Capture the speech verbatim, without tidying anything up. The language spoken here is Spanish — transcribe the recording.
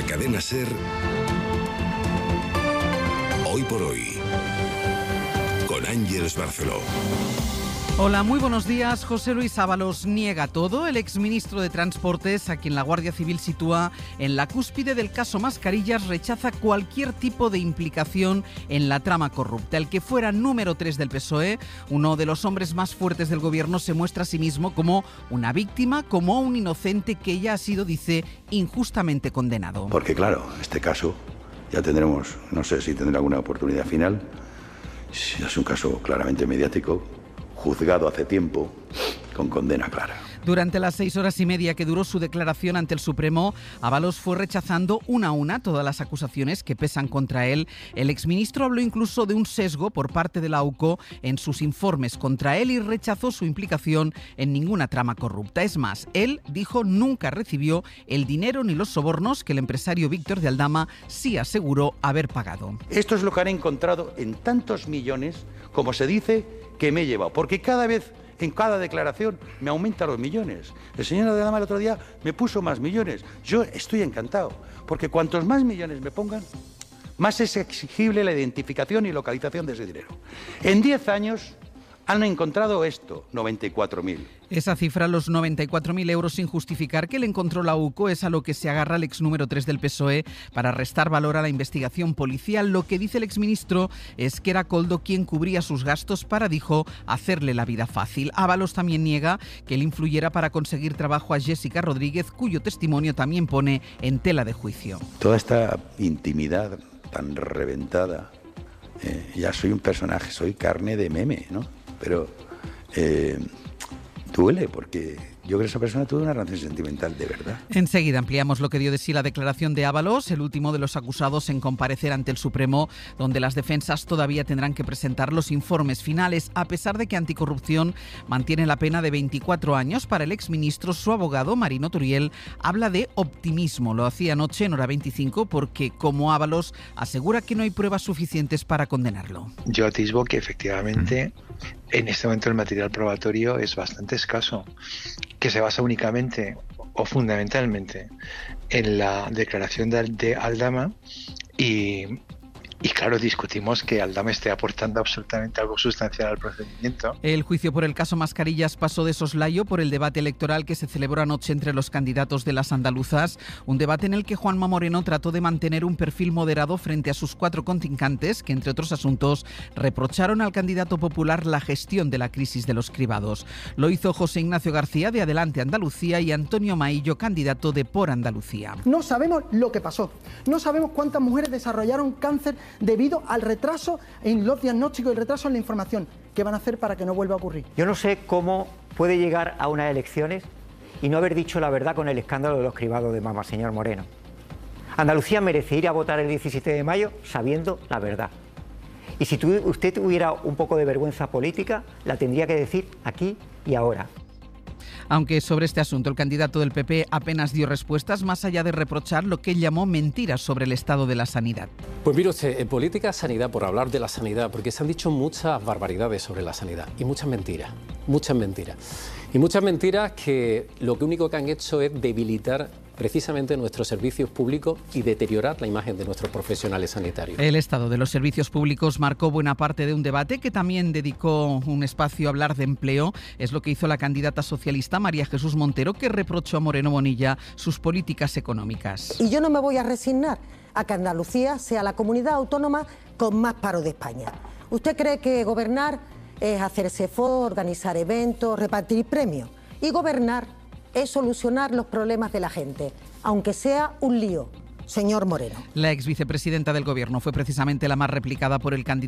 Cadena SER, Hoy por Hoy, con Ángeles Barceló. Hola, muy buenos días. José Luis Ábalos niega todo. El exministro de Transportes, a quien la Guardia Civil sitúa en la cúspide del caso Mascarillas, rechaza cualquier tipo de implicación en la trama corrupta. El que fuera número tres del P S O E, uno de los hombres más fuertes del gobierno, se muestra a sí mismo como una víctima, como un inocente que ya ha sido, dice, injustamente condenado. Porque claro, este caso ya tendremos, no sé si tendrá alguna oportunidad final. Es un caso claramente mediático, juzgado hace tiempo, con condena clara. Durante las seis horas y media que duró su declaración ante el Supremo, Ábalos fue rechazando una a una todas las acusaciones que pesan contra él. El exministro habló incluso de un sesgo por parte de la AUCO en sus informes contra él y rechazó su implicación en ninguna trama corrupta. Es más, él dijo nunca recibió el dinero ni los sobornos que el empresario Víctor de Aldama sí aseguró haber pagado. Esto es lo que han encontrado en tantos millones, como se dice, que me he llevado, porque cada vez, en cada declaración, me aumenta los millones. El señor de Aldama el otro día me puso más millones. Yo estoy encantado, porque cuantos más millones me pongan, más es exigible la identificación y localización de ese dinero. En diez años han encontrado esto, noventa y cuatro mil. Esa cifra, los noventa y cuatro mil euros sin justificar que le encontró la AUCO, es a lo que se agarra el ex número tres del P S O E para restar valor a la investigación policial. Lo que dice el exministro es que era Koldo quien cubría sus gastos para, dijo, hacerle la vida fácil. Ábalos también niega que él influyera para conseguir trabajo a Jessica Rodríguez, cuyo testimonio también pone en tela de juicio. Toda esta intimidad tan reventada, eh, ya soy un personaje, soy carne de meme, ¿no? Pero eh, duele, porque yo creo que esa persona tuvo una relación sentimental de verdad. Enseguida ampliamos lo que dio de sí la declaración de Ábalos, el último de los acusados en comparecer ante el Supremo, donde las defensas todavía tendrán que presentar los informes finales. A pesar de que Anticorrupción mantiene la pena de veinticuatro años para el exministro, su abogado, Marino Turiel, habla de optimismo. Lo hacía anoche en Hora veinticinco porque, como Ábalos, asegura que no hay pruebas suficientes para condenarlo. Yo atisbo que efectivamente en este momento el material probatorio es bastante escaso, que se basa únicamente o fundamentalmente en la declaración de, de Aldama y, y claro, discutimos que Aldama esté aportando absolutamente algo sustancial al procedimiento. El juicio por el caso Mascarillas pasó de soslayo por el debate electoral que se celebró anoche entre los candidatos de las andaluzas, un debate en el que Juanma Moreno trató de mantener un perfil moderado frente a sus cuatro contrincantes, que entre otros asuntos reprocharon al candidato popular la gestión de la crisis de los cribados. Lo hizo José Ignacio García de Adelante Andalucía y Antonio Maillo, candidato de Por Andalucía. No sabemos lo que pasó, no sabemos cuántas mujeres desarrollaron cáncer debido al retraso en los diagnósticos y el retraso en la información. ¿Qué van a hacer para que no vuelva a ocurrir? Yo no sé cómo puede llegar a unas elecciones y no haber dicho la verdad con el escándalo de los cribados de mama, señor Moreno. Andalucía merece ir a votar el diecisiete de mayo sabiendo la verdad. Y si tu, usted tuviera un poco de vergüenza política, la tendría que decir aquí y ahora. Aunque sobre este asunto el candidato del P P apenas dio respuestas, más allá de reprochar lo que él llamó mentiras sobre el estado de la sanidad. Pues mire usted, en política sanidad, por hablar de la sanidad, porque se han dicho muchas barbaridades sobre la sanidad y muchas mentiras, muchas mentiras. Y muchas mentiras que lo único que han hecho es debilitar precisamente nuestros servicios públicos y deteriorar la imagen de nuestros profesionales sanitarios. El estado de los servicios públicos marcó buena parte de un debate que también dedicó un espacio a hablar de empleo. Es lo que hizo la candidata socialista María Jesús Montero, que reprochó a Moreno Bonilla sus políticas económicas. Y yo no me voy a resignar a que Andalucía sea la comunidad autónoma con más paro de España. ¿Usted cree que gobernar es hacerse fotos, organizar eventos, repartir premios? Y gobernar es solucionar los problemas de la gente, aunque sea un lío, señor Moreno. La ex vicepresidenta del Gobierno fue precisamente la más replicada por el candidato